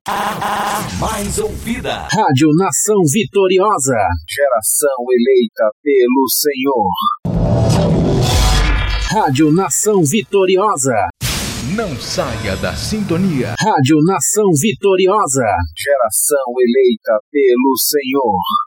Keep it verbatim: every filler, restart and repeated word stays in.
Mais ouvida. Rádio Nação Vitoriosa. Geração eleita pelo Senhor. Rádio Nação Vitoriosa. Não saia da sintonia. Rádio Nação Vitoriosa. Geração eleita pelo Senhor.